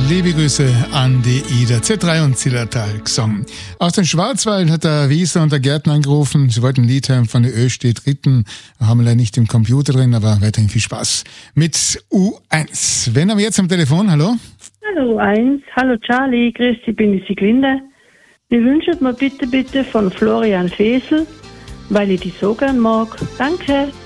Liebe Grüße an die Ida. Z3 und Zillertal gesungen. Aus dem Schwarzwald hat der Wieser und der Gärtner angerufen. Sie wollten ein Lied hören von der Östedt Ritten. Haben wir leider nicht im Computer drin, aber weiterhin viel Spaß mit U1. Wen haben wir jetzt am Telefon? Hallo? Hallo U1. Hallo Charlie. Grüß dich, bin die Sieglinde. Wir wünschen mir bitte von Florian Fesel, weil ich die so gern mag. Danke.